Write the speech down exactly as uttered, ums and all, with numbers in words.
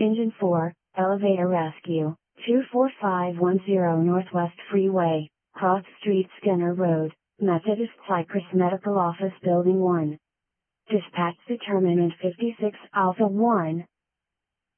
Engine four, Elevator Rescue, two four five one zero Northwest Freeway, Cross Street Skinner Road, Methodist Cypress Medical Office Building one. Dispatch Determinant fifty-six Alpha one,